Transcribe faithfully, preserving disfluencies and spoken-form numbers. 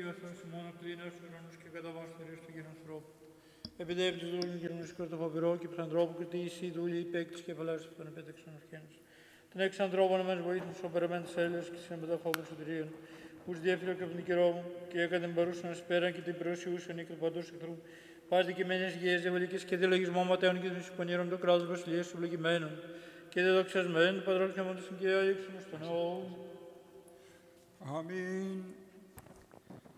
αγαθός ημών κλίνας στους ουρανούς και κατά βάς θερές του γύρω ανθρώπου. Επειδή επί της δούλων και γνωσικός το φοβερό και ψαντρόπου και τι εσύ δούλοι υπέκτης και φαλάς των επέταξαν ορχένους. Τον έξι ανθρώπων εμάς βοήθουν στους οπεραμέν της έλεος και στις εμπεδαφόβων σωτηρίων. Ους διέφυλο και πνικερό και έκανε την παρούσαν σπέραν και την προσιούσαν και του παντός εχθρού. Πας δικημένες γης, διαβολικές και διαλογισμό ματέων και των συμπονήρων το κράτος βασιλείας του ευλογημένων. Και δεδοξασμένων του πατρός και αμόντος και άγιεξον στον νεό. Αμήν.